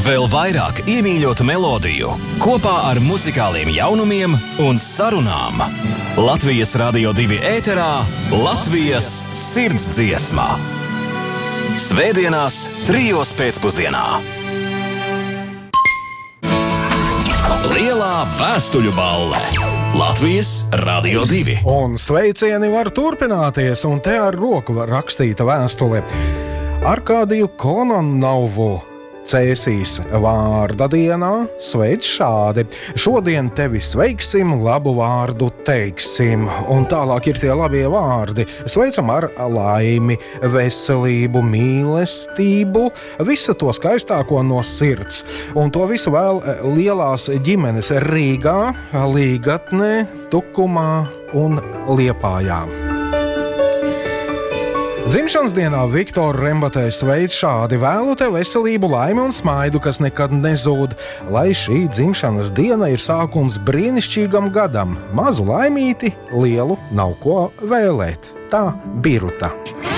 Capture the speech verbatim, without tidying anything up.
Vēl vairāk iemīļotu melodiju, kopā ar muzikāliem jaunumiem un sarunām. Latvijas Radio divi ēterā Latvijas sirdsdziesma. Svētdienās trijos pēcpusdienā. Lielā vēstuļu balle. Latvijas Radio divi. Un sveicieni var turpināties, un te ar roku var rakstīta vēstule. Arkādiju Konanovu Cēsīs vārda dienā sveic šādi. Šodien tevi sveiksim, labu vārdu teiksim. Un tālāk ir tie labie vārdi. Sveicam ar laimi, veselību, mīlestību, visu to skaistāko no sirds. Un to visu vēl lielās ģimenes Rīgā, Līgatnē, Tukumā un Liepājā. Dzimšanas dienā Viktoru Rembatē sveic šādi: vēlu tev veselību, laimi un smaidu, kas nekad nezūd, lai šī dzimšanas diena ir sākums brīnišķīgam gadam. Mazu laimīti, lielu nav ko vēlēt. Tā Biruta.